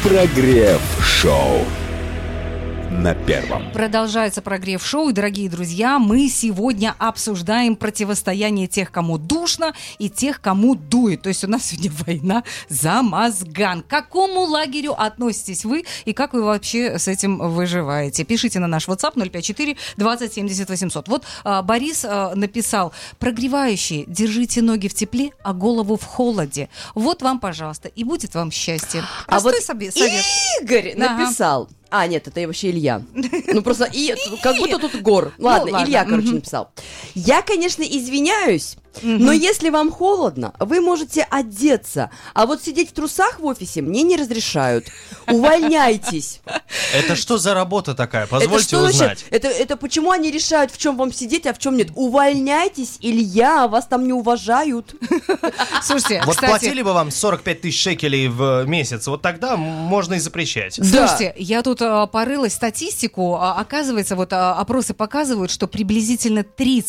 Прогрев-шоу на Первом. Продолжается прогрев-шоу, и, дорогие друзья, мы сегодня обсуждаем противостояние тех, кому душно, и тех, кому дует. То есть у нас сегодня война за Мозган. К какому лагерю относитесь вы, и как вы вообще с этим выживаете? Пишите на наш WhatsApp 054 20 70 800. Вот Борис написал: прогревающие, держите ноги в тепле, а голову в холоде. Вот вам, пожалуйста, и будет вам счастье. Простой совет. Игорь написал. Нет, это вообще Илья. Ну просто, как будто тут гор. Ладно, Илья, короче, написал. Я, конечно, извиняюсь, но если вам холодно, вы можете одеться. А вот сидеть в трусах в офисе мне не разрешают. Увольняйтесь. Это что за работа такая? Позвольте узнать. Это почему они решают, в чем вам сидеть, а в чем нет? Увольняйтесь, Илья, вас там не уважают. Слушайте, вот кстати, платили бы вам 45 тысяч шекелей в месяц, вот тогда можно и запрещать. Слушайте, я тут порылась статистику. Оказывается, вот опросы показывают, что приблизительно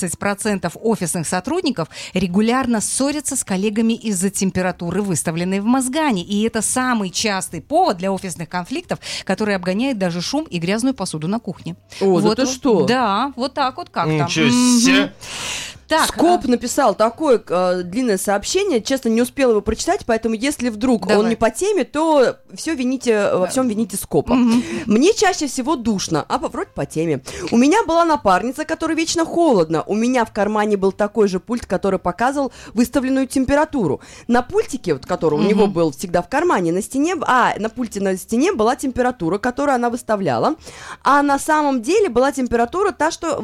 30% офисных сотрудников регулярно ссорятся с коллегами из-за температуры, выставленной в Мозгане. И это самый частый повод для офисных конфликтов, который обгоняет даже шум и грязную посуду на кухне. О, вот это что? Да, вот так вот как-то. Ничего себе. Так, Скоп написал такое длинное сообщение, честно, не успел его прочитать, поэтому если вдруг он не по теме, то во всем вините Скопа. Мне чаще всего душно, а вроде по теме. У меня была напарница, которой вечно холодно. У меня в кармане был такой же пульт, который показывал выставленную температуру. На пультике, вот, который у него был всегда в кармане, на пульте на стене была температура, которую она выставляла, а на самом деле была температура та, что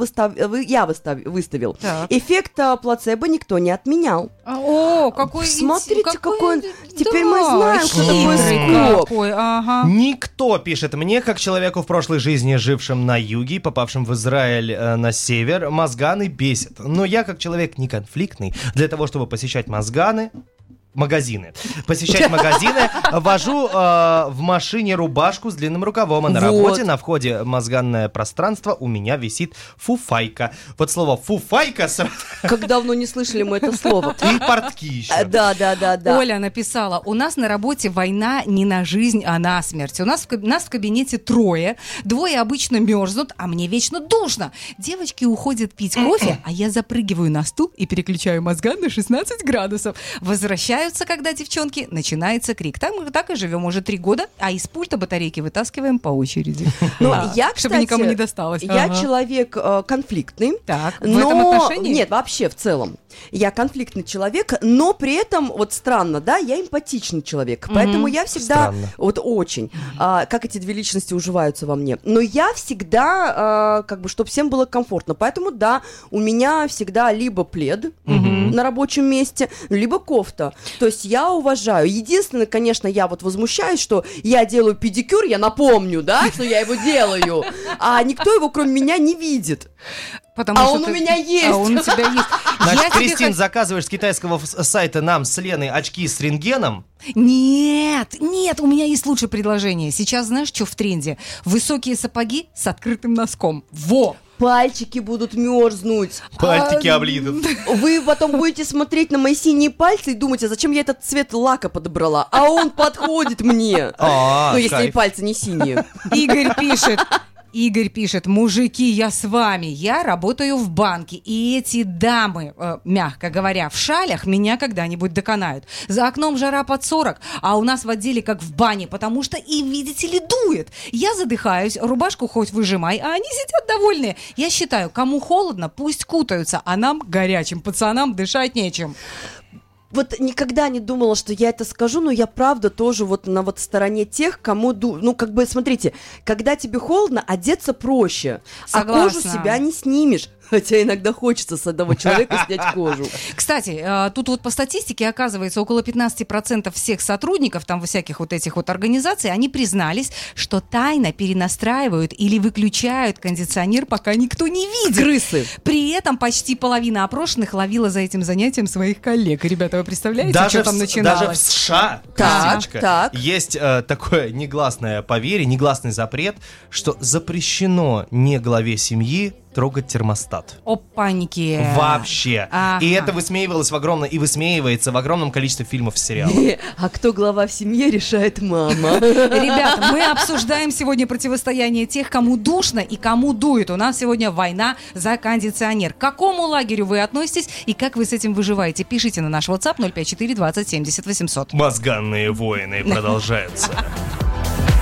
я выставил. Так. Эффект плацебо никто не отменял. О, какой... Смотрите, какой... Теперь мы знаем, кто такой Скоп. Ага. Никто, пишет мне, как человеку в прошлой жизни, жившим на юге, попавшим в Израиль на север, Мозганы бесит. Но я, как человек не конфликтный, для того, чтобы посещать магазины, вожу в машине рубашку с длинным рукавом, а на работе, на входе в мозганное пространство у меня висит фуфайка. Вот слово фуфайка... Как давно не слышали мы это слово. И портки еще. Да. Оля написала: у нас на работе война не на жизнь, а на смерть. Нас в кабинете 3, 2 обычно мерзнут, а мне вечно душно. Девочки уходят пить кофе, а я запрыгиваю на стул и переключаю Мозган на 16 градусов. Возвращаюсь, когда девчонки, начинается крик. Так и живем уже 3 года, а из пульта батарейки вытаскиваем по очереди. Чтобы никому не досталось. Я человек конфликтный. Так, в этом отношении? Нет, вообще в целом. Я конфликтный человек, но при этом, вот странно, да, я эмпатичный человек. Поэтому я всегда, вот очень, как эти две личности уживаются во мне. Но я всегда, чтобы всем было комфортно. Поэтому, да, у меня всегда либо плед на рабочем месте, либо кофта. То есть я уважаю. Единственное, конечно, я вот возмущаюсь, что я делаю педикюр, я напомню, да, что я его делаю, а никто его, кроме меня, не видит. Он у меня есть. А он у тебя есть. Значит, Кристин, заказываешь с китайского сайта нам с Леной очки с рентгеном? Нет, у меня есть лучшее предложение. Сейчас знаешь, что в тренде? Высокие сапоги с открытым носком. Во! Пальчики будут мерзнуть. Пальчики облидут. Вы потом будете смотреть на мои синие пальцы и думать, а зачем я этот цвет лака подобрала? А он подходит мне. Ну, если пальцы не синие. Игорь пишет: мужики, я с вами, я работаю в банке, и эти дамы, мягко говоря, в шалях меня когда-нибудь доконают. За окном жара под 40, а у нас в отделе как в бане, потому что им, видите ли, дует. Я задыхаюсь, рубашку хоть выжимай, а они сидят довольные. Я считаю, кому холодно, пусть кутаются, а нам, горячим пацанам, дышать нечем. Вот никогда не думала, что я это скажу, но я правда тоже вот на вот стороне тех, кому... смотрите, когда тебе холодно, одеться проще, Согласна. А кожу себя не снимешь. Хотя иногда хочется с одного человека снять кожу. Кстати, тут вот по статистике, оказывается, около 15% всех сотрудников там всяких вот этих вот организаций, они признались, что тайно перенастраивают или выключают кондиционер, пока никто не видит. Крысы. При этом почти половина опрошенных ловила за этим занятием своих коллег. Ребята, вы представляете, что там начиналось? Даже в США, так. есть такое негласное поверье, негласный запрет, что запрещено не главе семьи трогать термостат. Опаньки. Вообще. Ага. И это высмеивалось и высмеивается в огромном количестве фильмов и сериалов. А кто глава в семье, решает мама. Ребята, мы обсуждаем сегодня противостояние тех, кому душно и кому дует. У нас сегодня война за кондиционер. К какому лагерю вы относитесь и как вы с этим выживаете? Пишите на наш WhatsApp 054 20 70 800. Мозганные войны продолжаются.